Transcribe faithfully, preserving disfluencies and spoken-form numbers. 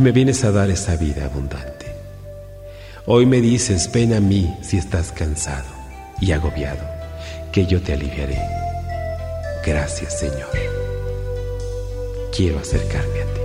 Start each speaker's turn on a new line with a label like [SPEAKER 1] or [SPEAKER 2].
[SPEAKER 1] me vienes a dar esa vida abundante. Hoy me dices, ven a mí si estás cansado y agobiado, que yo te aliviaré. Gracias, Señor. Quiero acercarme a ti.